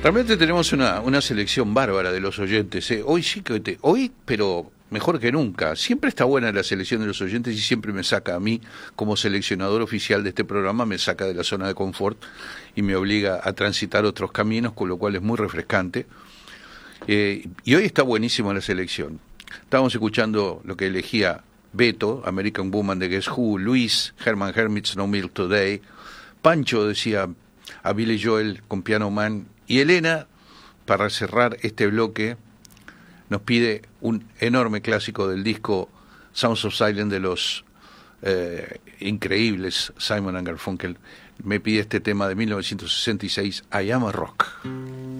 Realmente tenemos una selección bárbara de los oyentes. Hoy sí que hoy, pero mejor que nunca. Siempre está buena la selección de los oyentes y siempre me saca a mí, como seleccionador oficial de este programa, me saca de la zona de confort y me obliga a transitar otros caminos, con lo cual es muy refrescante. Y hoy está buenísima la selección. Estábamos escuchando lo que elegía Beto, American Woman de Guess Who, Luis, Herman Hermits, No Milk Today, Pancho decía a Billy Joel con Piano Man, y Elena, para cerrar este bloque, nos pide un enorme clásico del disco Sounds of Silence de los increíbles Simon & Garfunkel. Me pide este tema de 1966, I Am a Rock.